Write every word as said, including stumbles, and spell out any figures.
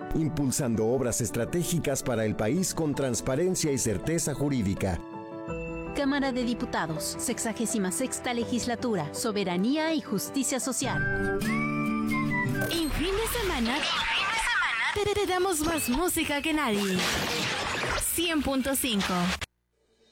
impulsando obras estratégicas para el país con transparencia y certeza jurídica. Cámara de Diputados, sexagésima sexta legislatura, soberanía y justicia social. En fin de semana, te, te damos más música que nadie. cien punto cinco